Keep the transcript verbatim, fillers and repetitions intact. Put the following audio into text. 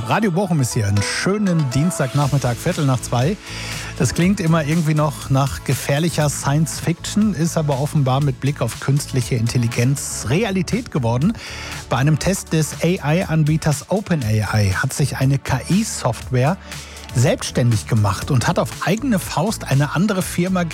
Radio Bochum ist hier. Einen schönen Dienstagnachmittag, Viertel nach zwei. Das klingt immer irgendwie noch nach gefährlicher Science Fiction, ist aber offenbar mit Blick auf künstliche Intelligenz Realität geworden. Bei einem Test des A I-Anbieters OpenAI hat sich eine K I-Software selbstständig gemacht und hat auf eigene Faust eine andere Firma